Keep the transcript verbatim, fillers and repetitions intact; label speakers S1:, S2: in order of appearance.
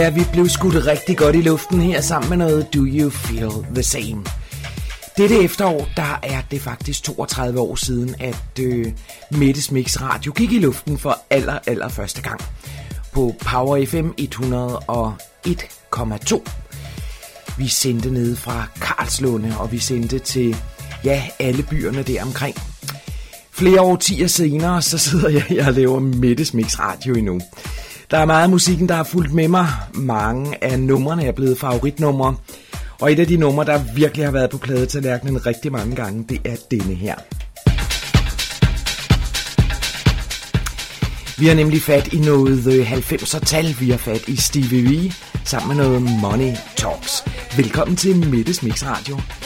S1: Ja, vi blev skudt rigtig godt i luften her sammen med noget Do You Feel The Same. Dette efterår, der er det faktisk toogtredive år siden, at øh, Mettes Mix Radio gik i luften for aller, aller første gang. På Power F M et hundrede og en komma to. Vi sendte ned fra Karlslunde, og vi sendte til, ja, alle byerne der omkring. Flere årtier senere, så sidder jeg her og laver Mettes Mix Radio endnu. Der er meget af musikken, der har fulgt med mig. Mange af numrene er blevet favoritnumre. Og et af de numre, der virkelig har været på pladetallerkenen rigtig mange gange, det er denne her. Vi har nemlig fat i noget halvfemser-tal. Vi har fat i Stevie V sammen med noget Money Talks. Velkommen til Mettes Mix Radio.